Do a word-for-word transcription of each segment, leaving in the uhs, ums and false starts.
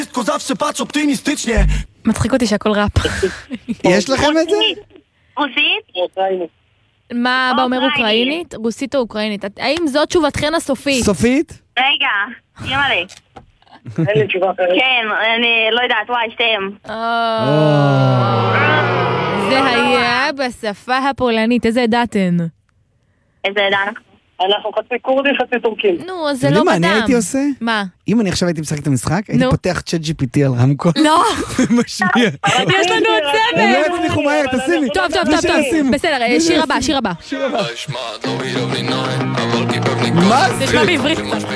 Kozał się patrz optymistycznie. מצחיק אותי שהכל ראפ. יש לכם את זה? רוסית? מה אבא אומר אוקראינית? רוסית או אוקראינית? האם זאת תשובתכן הסופית? סופית? רגע, אימא לי. אין לי תשובה אחרת. כן, אני לא יודעת, וואי, שתיהם. זה היה בשפה הפולנית, איזה עדתן? איזה עדן? אנחנו חצי קורדי, חצי טורקים. נו, אז זה אתם לא יודעים מה בדם. אני הייתי עושה? מה? אם אני עכשיו הייתי משחק את המשחק, הייתי נו. פותח צ'אט ג'י פי טי על רמקול. לא! משמיע. יש לנו עוד הם לא צוות! יצליחו מהר, תשימי. טוב, טוב, מי טוב, טוב. שישימו. בסדר, שיר הבא, שיר הבא. מה זה זה? נשמע בעברית.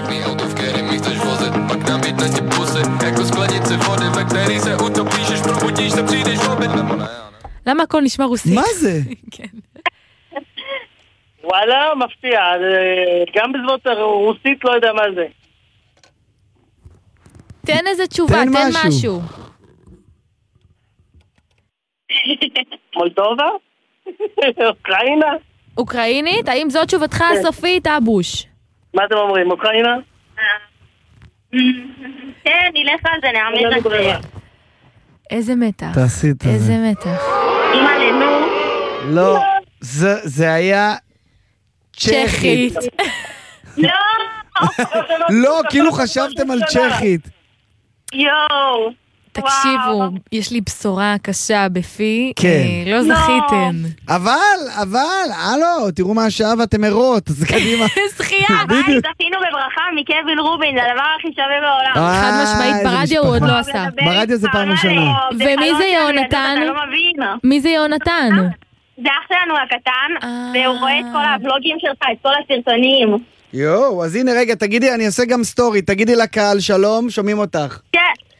למה הכל נשמע רוסית? מה זה? כן. וואלה, מפתיע. גם בזאת רוסית לא יודע מה זה. תן איזה תשובה, תן תן משהו. משהו. מולדובה? אוקראינה? אוקראינית? האם זאת תשובתך הסופית, אבוש? מה אתם אומרים? אוקראינה? כן, נלך על זה, נעמד על זה. איזה מתח. תעשי את זה. איזה מתח. אימא לי, נו. לא, זה זה היה צ'כית. צ'כית. לא! לא, כאילו חשבתם על צ'כית. יואו. תקשיבו, יש לי בשורה קשה בפי. כן. אה, לא זכיתן. אבל, אבל, הלו, תראו מה השעה ואתם ערות, אז קדימה. זכייה. ביי, זכינו בברכה מקווין רובין, זה הדבר הכי שווה בעולם. חד משמעית, איזה ברדיו הוא עוד משפחה. לא עשה. ברדיו זה פעם ראשונה. ומי זה יונתן? אתה לא מבין. מי זה יונתן? זה אח שלנו הקטן, אה. והוא רואה את כל הבלוגים שלך, את כל הסרטונים. יואו, אז הנה רגע, תגידי, אני אעשה גם סטורי, תגידי לקהל, שלום, שומעים אותך. כן,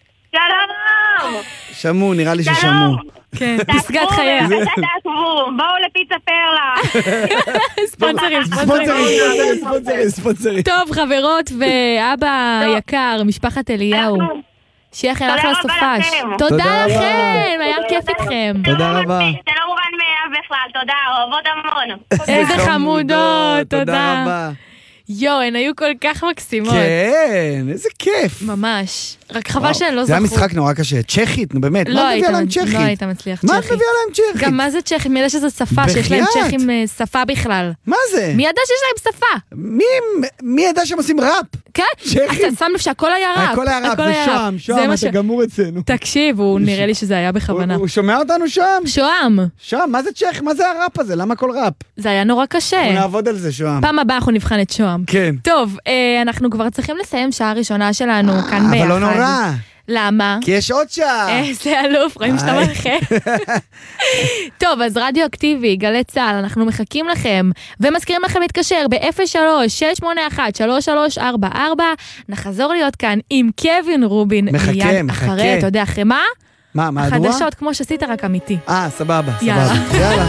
שלום! שמעו, נראה לי ששמעו. שלום! כן, פסגת חייה. תעקבו, תעקבו, בואו לפיצה פרלה. ספונסרים, ספונסרים, ספונסרים. ספונסרים, ספונסרים, ספונסרים. טוב, חברות ואבא יקר, משפחת אליהו. שיהיה לכם אחלה רבה סופש. לכם. תודה תודה רבה. לכם, היה כיף איתכם. תודה רבה. זה לא מובן מאליו בכלל, תודה, אוהבות המון. איזה חמודות, תודה תודה. רבה. יואו, הן היו כל כך מקסימות. כן, איזה כיף. ממש. רק חבל שהן לא זכו. זה היה משחק נורא קשה. צ'כית, נו באמת. לא מה את היית- מביאה להם לא צ'כית? היית מצליח מה את צ'כית. מביאה להם צ'כית? גם מה זה צ'כית? מי ידע שזו שפה, שיש להם בחייאת. צ'כים אה, שפה בכלל. מה זה? מי ידע שיש להם שפה? מי- מי ידע שהם עושים ראפ? כן? צ'כים? אתה שם לב שהכל היה ראפ. הכל היה ראפ, ושוהם, זה שוהם, מה אתה ש- גמור אצלנו. תקשיב, הוא נראה לי שזה היה בכוונה. הוא- הוא שומע אותנו שם? שוהם, שם, מה זה צ'ך? מה זה הראפ הזה? למה כל ראפ? זה היה נורא קשה. אנחנו נעבוד על זה, שוהם. פעם הבאה אנחנו נבחן את שוהם. כן. טוב, אה, אנחנו כבר צריכים לסיים שעה ראשונה שלנו כאן ביחד. אבל לא נורא, למה? כי יש עוד שעה. איזה אלוף, רואים שאתה היי. מלכה. טוב, אז רדיו אקטיבי, גלי צהל, אנחנו מחכים לכם, ומזכירים לכם להתקשר ב-אפס שלוש שש שמונה אחת שלוש שלוש ארבע ארבע. נחזור להיות כאן עם קווין רובין. מחכה, מיד מחכה. אחרי, אתה יודע, אחרי מה? מה, מהדורה? החדשות, כמו שעשית, רק אמיתי. אה, סבבה, יאללה. סבבה. יאללה.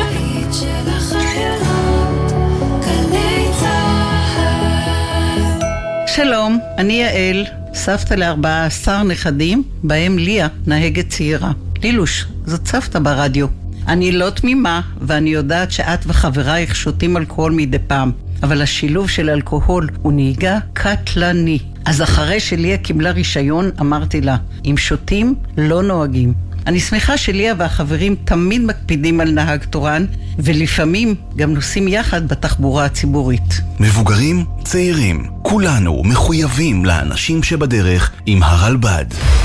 שלום, אני יעל, סבתא לארבעה עשר נכדים, בהם ליה, נהגת צעירה. לילוש, זאת סבתא ברדיו. אני לא תמימה, ואני יודעת שאת וחברייך שותים אלכוהול מדי פעם. אבל השילוב של אלכוהול הוא נהיגה קטלני. אז אחרי שליה קיבלה רישיון, אמרתי לה, אם שותים, לא נוהגים. אני שמחה שליה והחברים תמיד מקפידים על נהג תורן, ולפעמים גם נוסעים יחד בתחבורה הציבורית. מבוגרים, צעירים, כולנו מחויבים לאנשים שבדרך עם הרלב"ד.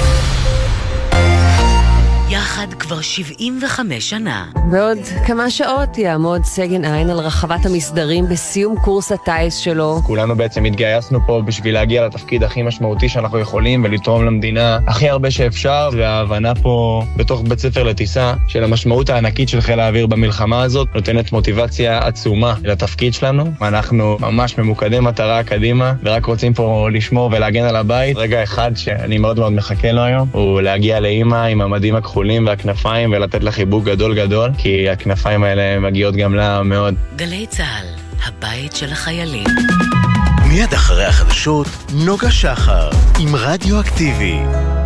יחד כבר שבעים וחמש שנה. בעוד כמה שעות יעמוד סגן עין על רחבת המסדרים בסיום קורס הטייס שלו. כולנו בעצם התגייסנו פה בשביל להגיע לתפקיד הכי משמעותי שאנחנו יכולים ולתרום למדינה הכי הרבה שאפשר, וההבנה פה בתוך בית ספר לטיסה של המשמעות הענקית של חיל האוויר במלחמה הזאת נותנת מוטיבציה עצומה לתפקיד שלנו. אנחנו ממש ממוקדים מטרה קדימה ורק רוצים פה לשמור ולהגן על הבית. רגע אחד שאני מאוד מאוד מחכה לו היום הוא להגיע לאמא עם המדים הכחולים והכנפיים ולתת לה חיבוק גדול גדול, כי הכנפיים האלה מגיעות גם לה מאוד. גלי צהל, הבית של החיילים. מיד אחרי החדשות, נוגה שחר עם רדיו אקטיבי.